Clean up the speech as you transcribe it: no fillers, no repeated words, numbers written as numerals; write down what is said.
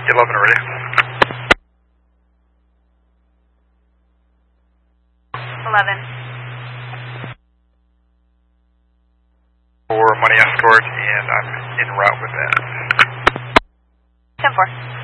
Yankee 11 already. 11. For money escort, and I'm en route with that. 10-4.